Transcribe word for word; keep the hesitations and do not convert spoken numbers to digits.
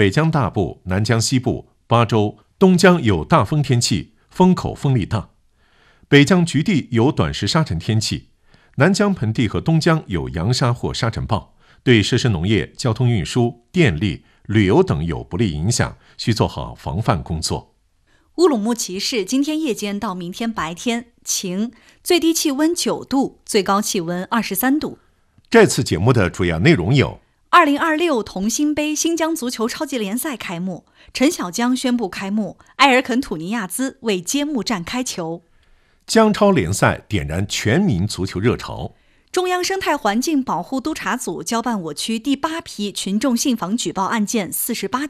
北江大部、南江西部、巴州、东江有大风天气，风口风力大；北江局地有短时沙尘天气，南江盆地和东江有扬沙或沙尘暴，对设施农业、交通运输、电力、旅游等有不利影响，需做好防范工作。 乌鲁木齐市今天夜间到明天白天晴，最低气温九度，最高气温二十三度。 这次节目的主要内容有： 二零二六同心杯新疆足球超级联赛开幕，陈小江宣布开幕，埃尔肯土尼亚兹为揭幕战开球。 江超联赛点燃全民足球热潮。 中央生态环境保护督察组交办我区第八批群众信访举报案件四十八